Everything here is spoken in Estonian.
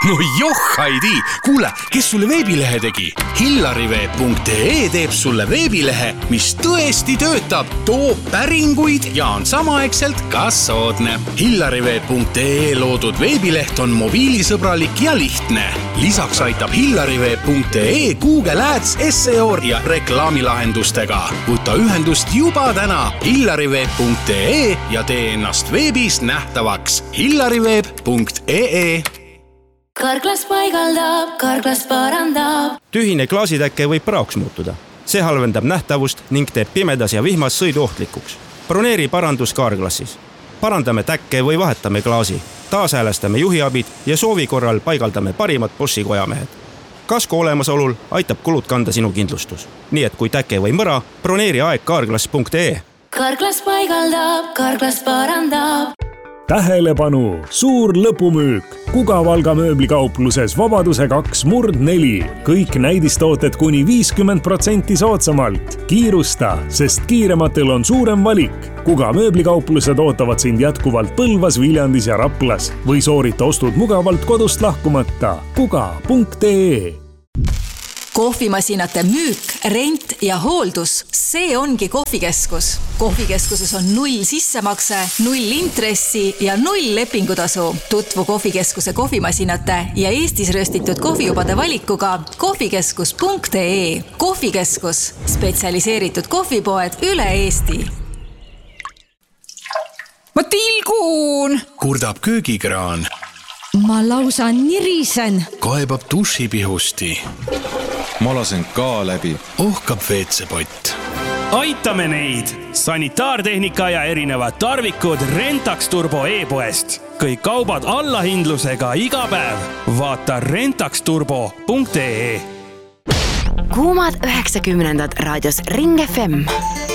No Haidi, kuule, kes sulle veebilehe tegi? Hillariveeb.ee teeb sulle veebilehe, mis tõesti töötab, toob päringuid ja on samaaegselt ka soodne. Hillariveeb.ee loodud veebileht on mobiilisõbralik ja lihtne. Lisaks aitab Hillariveeb.ee Google Ads, SEO ja reklaamilahendustega. Võta ühendust juba täna Hillariveeb.ee ja tee ennast veebis nähtavaks. Hillariveeb.ee. Karklas paigaldab, Karklas parandab. Tühine klaasitäkke võib praoks muutuda. See halvendab nähtavust ning teeb pimedas ja vihmas sõidu ohtlikuks. Broneeri parandus Karklassis. Parandame täkke või vahetame klaasi. Taashäälestame juhiabid ja soovi korral paigaldame parimad Boschi kojamehed. Kasko olemasolul aitab kulud kanda sinu kindlustus. Nii et kui täke või mõra, broneeri aeg karklas.ee. Karklas paigaldab, Karklas parandab. Tähelepanu! Suur lõpumüük! Kuga Valga mööblikaupluses Vabaduse 2/4. Kõik näidistooted kuni 50% soodsamalt. Kiirusta, sest kiirematel on suurem valik. Kuga mööblikauplused ootavad sind jätkuvalt Põlvas, Viljandis ja Raplas või soorita ostud mugavalt kodust lahkumata. Kuga.ee. Kohvimasinate müük, rent ja hooldus, see ongi Kohvikeskus. Kohvikeskuses on 0 sissemakse, 0 intressi ja 0 lepingutasu. Tutvu Kohvikeskuse kohvimasinate ja Eestis röstitud kohvijubade valikuga kohvikeskus.ee. Kohvikeskus, spetsialiseeritud kohvipoed üle Eesti. Ma tilgun! Kurdab köögikraan. Ma lausa nirisen. Kaebab dušipihusti. Ma lasen ka läbi. Ohkab veetsepott. Aitame neid! Sanitaartehnika ja erinevad tarvikud Rentax Turbo e-poest. Kõik kaubad allahindlusega iga päev. Vaata rentaxturbo.ee. Kuumad 90 raadios Ring FM.